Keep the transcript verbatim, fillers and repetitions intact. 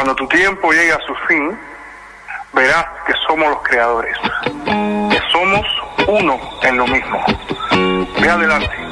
Cuando tu tiempo llegue a su fin, verás que somos los creadores, que somos uno en lo mismo. Ve adelante.